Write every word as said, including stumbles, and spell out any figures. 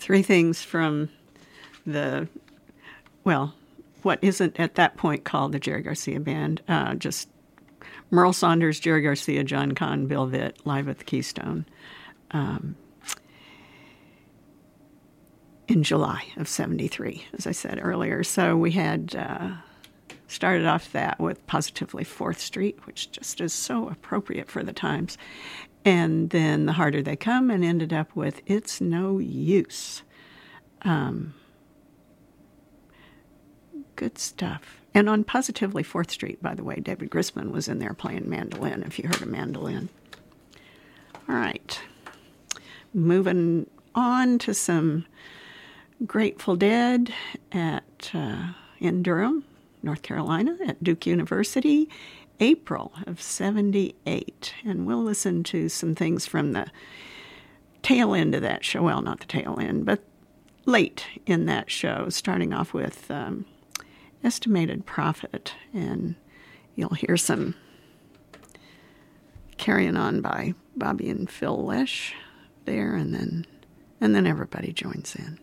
three things from the, well, what isn't at that point called the Jerry Garcia Band, uh, just Merle Saunders, Jerry Garcia, John Kahn, Bill Vitt, live at the Keystone um, in July of seventy-three, as I said earlier. So we had uh, started off that with Positively fourth Street, which just is so appropriate for the times. And then The Harder They Come, and ended up with It's No Use. Um, good stuff. And on Positively fourth Street, by the way, David Grisman was in there playing mandolin, if you heard a mandolin. All right. Moving on to some Grateful Dead at uh, in Durham, North Carolina, at Duke University, April of seventy-eight. And we'll listen to some things from the tail end of that show. Well, not the tail end, but late in that show, starting off with Um, Estimated Profit, and you'll hear some Carrying On by Bobby and Phil Lesh there, and then and then everybody joins in.